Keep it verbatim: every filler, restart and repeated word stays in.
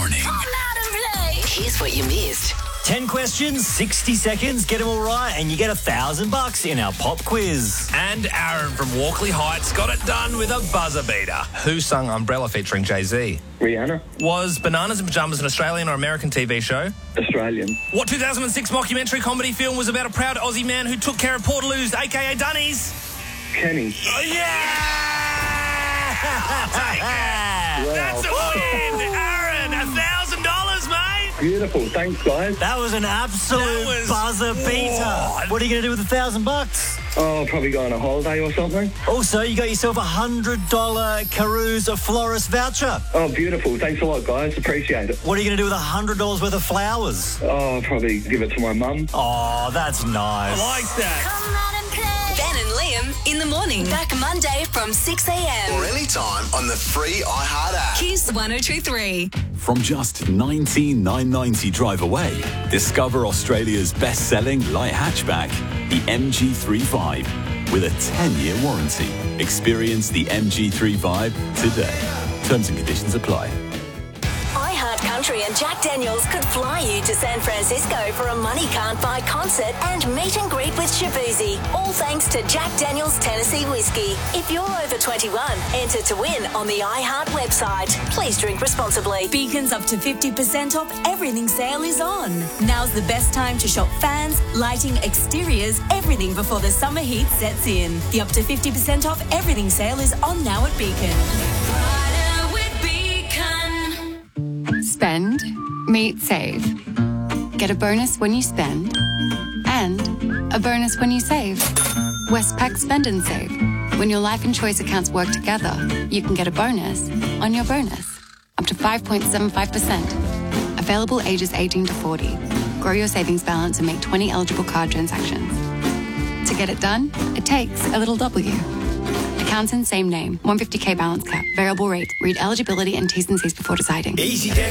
morning. Come out and play. Here's what you missed. ten questions, sixty seconds, get them all right, and you get a thousand bucks in our pop quiz. And Aaron from Walkley Heights got it done with a buzzer beater. Who sung Umbrella featuring Jay-Z? Rihanna. Was Bananas in Pyjamas an Australian or American T V show? Australian. What two thousand six mockumentary comedy film was about a proud Aussie man who took care of Portaloos, a k a. Dunnies? Kenny. Oh, yeah! Take it! Wow. That's a win! Aaron, a thousand dollars, mate! Beautiful. Thanks, guys. That was an absolute That was- buzzer beater. Oh. What are you going to do with a thousand bucks? Oh, probably go on a holiday or something. Also, you got yourself a hundred dollar Caruso Florist voucher. Oh, beautiful. Thanks a lot, guys. Appreciate it. What are you going to do with a hundred dollars worth of flowers? Oh, I'll probably give it to my mum. Oh, that's nice. I like that. Come out and play. Ben and Liam in the morning. Back Monday from six a.m. Or anytime on the free iHeart app. Kiss one oh two three. From just nineteen thousand nine hundred ninety drive away, discover Australia's best-selling light hatchback, the M G three five, with a ten-year warranty. Experience the M G three five today. Terms and conditions apply. iHeart Country and Jack Daniels could fly you to San Francisco for a money can't buy concert and meet and greet with Shabuzi. All thanks to Jack Daniels Tennessee Whiskey. If you're over twenty-one, enter to win on the iHeart website. Please drink responsibly. Beacon's up to fifty percent off everything sale is on. Now's the best time to shop fans, lighting, exteriors, everything before the summer heat sets in. The up to fifty percent off everything sale is on now at Beacon. Spend, meet, save. Get a bonus when you spend and a bonus when you save. Westpac Spend and Save. When your life and choice accounts work together, you can get a bonus on your bonus. Up to five point seven five percent. Available ages eighteen to forty. Grow your savings balance and make twenty eligible card transactions. To get it done, it takes a little W. Accountant, same name. one hundred fifty K balance cap. Variable rate. Read eligibility and T's and C's before deciding. Easy, Dan.